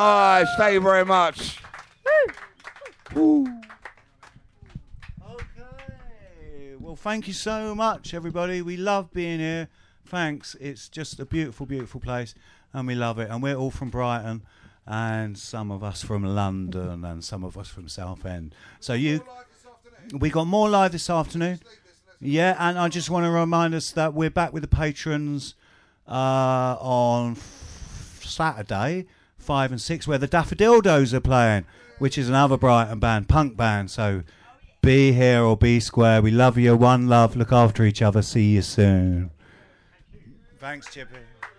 Nice. Thank you very much. Woo. Okay. Well, thank you so much, everybody. We love being here. Thanks. It's just a beautiful, beautiful place, and we love it. And we're all from Brighton, and some of us from London, and some of us from Southend. So we got more live this afternoon. Yeah, and I just want to remind us that we're back with the patrons on Saturday, 5 and 6, where the Daffodildos are playing, which is another Brighton band, punk band. So be here or be square. We love you. One love. Look after each other. See you soon. Thanks, Chippy.